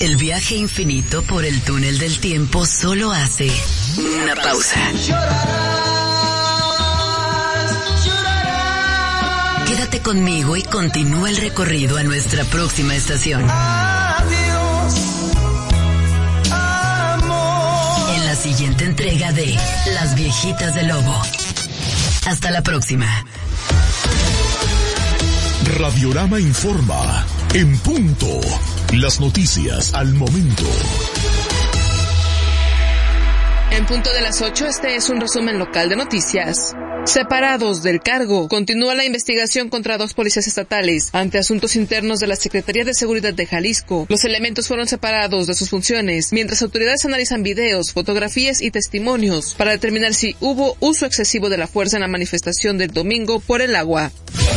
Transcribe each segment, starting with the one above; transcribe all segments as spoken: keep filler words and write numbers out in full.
El viaje infinito por el túnel del tiempo solo hace una pausa. Quédate conmigo y continúa el recorrido a nuestra próxima estación. Adiós, amor. En la siguiente entrega de Las Viejitas del Lobo. Hasta la próxima. Radiorama informa. En punto. Las noticias al momento. En punto de las ocho, este es un resumen local de noticias. Separados del cargo, continúa la investigación contra dos policías estatales ante asuntos internos de la Secretaría de Seguridad de Jalisco. Los elementos fueron separados de sus funciones, mientras autoridades analizan videos, fotografías y testimonios para determinar si hubo uso excesivo de la fuerza en la manifestación del domingo por el agua.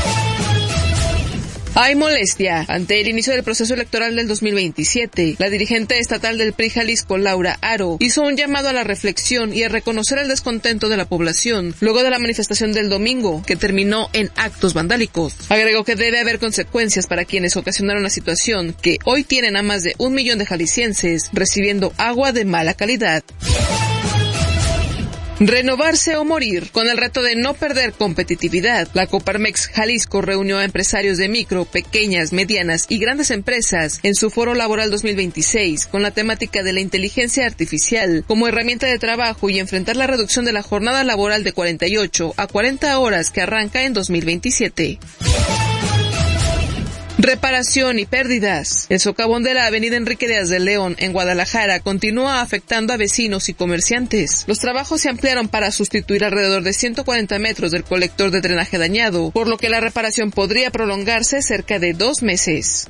Hay molestia ante el inicio del proceso electoral del dos mil veintisiete. La dirigente estatal del P R I Jalisco, Laura Aro, hizo un llamado a la reflexión y a reconocer el descontento de la población luego de la manifestación del domingo, que terminó en actos vandálicos. Agregó que debe haber consecuencias para quienes ocasionaron la situación, que hoy tienen a más de un millón de jaliscienses recibiendo agua de mala calidad. Renovarse o morir. Con el reto de no perder competitividad, la Coparmex Jalisco reunió a empresarios de micro, pequeñas, medianas y grandes empresas en su Foro Laboral dos mil veintiséis con la temática de la inteligencia artificial como herramienta de trabajo y enfrentar la reducción de la jornada laboral de cuarenta y ocho a cuarenta horas que arranca en dos mil veintisiete. Reparación y pérdidas. El socavón de la avenida Enrique Díaz de León en Guadalajara continúa afectando a vecinos y comerciantes. Los trabajos se ampliaron para sustituir alrededor de ciento cuarenta metros del colector de drenaje dañado, por lo que la reparación podría prolongarse cerca de dos meses.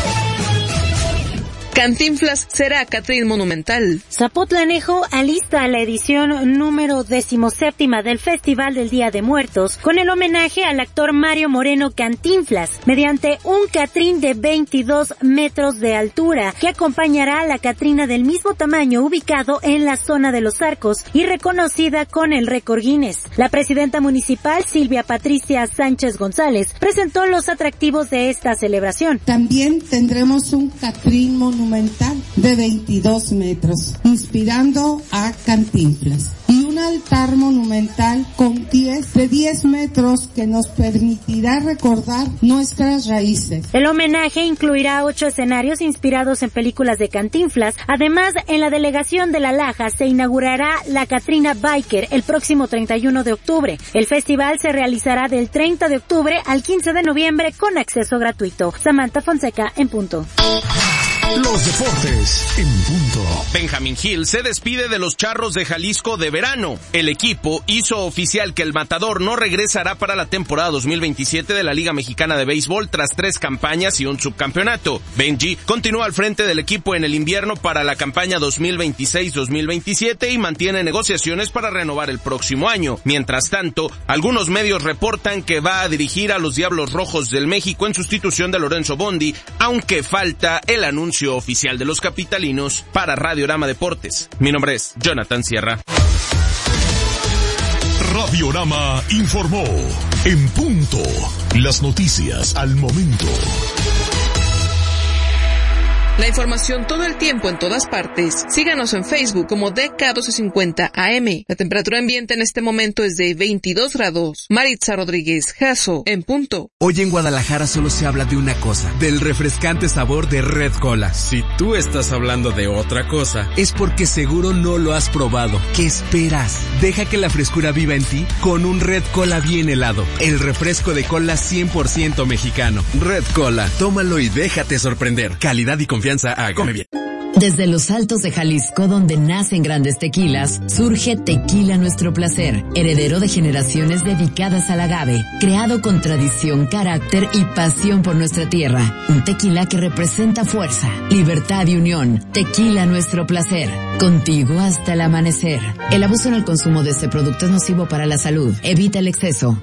Cantinflas será Catrín Monumental. Zapotlanejo alista la edición número decimoséptima del Festival del Día de Muertos con el homenaje al actor Mario Moreno Cantinflas mediante un Catrín de veintidós metros de altura que acompañará a la Catrina del mismo tamaño ubicado en la zona de los Arcos y reconocida con el récord Guinness. La presidenta municipal Silvia Patricia Sánchez González presentó los atractivos de esta celebración. También tendremos un Catrín Monumental monumental de veintidós metros, inspirando a Cantinflas, y un altar monumental con diez de diez metros que nos permitirá recordar nuestras raíces. El homenaje incluirá ocho escenarios inspirados en películas de Cantinflas. Además, en la delegación de La Laja se inaugurará la Catrina Biker el próximo treinta y uno de octubre. El festival se realizará del treinta de octubre al quince de noviembre con acceso gratuito. Samantha Fonseca, en punto. Los deportes en punto. Benjamín Gil se despide de los Charros de Jalisco de verano. El equipo hizo oficial que el Matador no regresará para la temporada dos mil veintisiete de la Liga Mexicana de Béisbol tras tres campañas y un subcampeonato. Benji continúa al frente del equipo en el invierno para la campaña dos mil veintiséis dos mil veintisiete y mantiene negociaciones para renovar el próximo año. Mientras tanto, algunos medios reportan que va a dirigir a los Diablos Rojos del México en sustitución de Lorenzo Bondi, aunque falta el anuncio oficial de los capitalinos. Para Radiorama Deportes, mi nombre es Jonathan Sierra. Radiorama informó en punto las noticias al momento. La información todo el tiempo en todas partes. Síganos en Facebook como D K doce cincuenta A M. La temperatura ambiente en este momento es de veintidós grados. Maritza Rodríguez, Jasso, en punto. Hoy en Guadalajara solo se habla de una cosa, del refrescante sabor de Red Cola. Si tú estás hablando de otra cosa, es porque seguro no lo has probado. ¿Qué esperas? Deja que la frescura viva en ti con un Red Cola bien helado. El refresco de cola cien por ciento mexicano. Red Cola, tómalo y déjate sorprender. Calidad y confianza. Ah, come bien. Desde los Altos de Jalisco, donde nacen grandes tequilas, surge Tequila Nuestro Placer, heredero de generaciones dedicadas al agave, creado con tradición, carácter y pasión por nuestra tierra. Un tequila que representa fuerza, libertad y unión. Tequila Nuestro Placer, contigo hasta el amanecer. El abuso en el consumo de este producto es nocivo para la salud. Evita el exceso.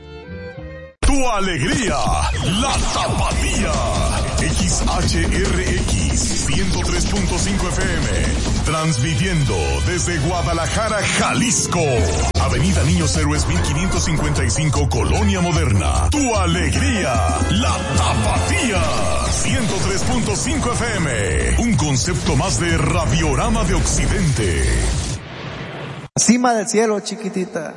Tu alegría, la Tapatía. X H R X ciento tres punto cinco F M. Transmitiendo desde Guadalajara, Jalisco. Avenida Niños Héroes mil quinientos cincuenta y cinco, Colonia Moderna. Tu alegría, la Tapatía. ciento tres punto cinco F M. Un concepto más de Radiorama de Occidente. Encima del cielo, chiquitita.